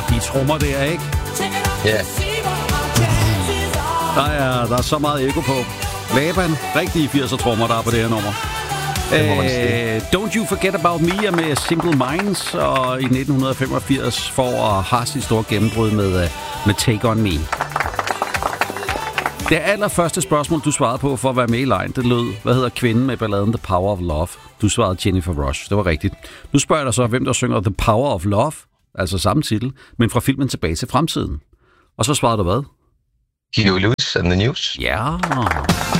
De trommer der, ikke? Ja. Der er så meget ego på. Laban, rigtige 80'er trommer, der er på det her nummer. Don't You Forget About Me er med Simple Minds, og i 1985 får Haas sit store gennembrud med Take On Me. Det allerførste spørgsmål, du svarede på for at være med i line, det lød, hvad hedder kvinden med balladen The Power of Love? Du svarede Jennifer Rush, det var rigtigt. Nu spørger jeg dig så, hvem der synger The Power of Love, altså samme titel, men fra filmen Tilbage til fremtiden. Og så svarede du hvad? Huey Lewis and the News. Ja.